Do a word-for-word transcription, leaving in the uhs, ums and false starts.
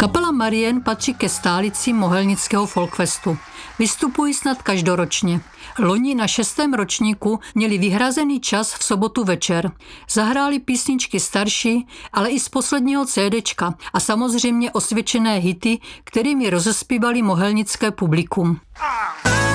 Kapela Marien patří ke stálicím Mohelnického folkfestu. Vystupují snad každoročně. Loni na šestém ročníku měli vyhrazený čas v sobotu večer. Zahráli písničky starší, ale i z posledního CDčka a samozřejmě osvědčené hity, kterými rozespívali mohelnické publikum.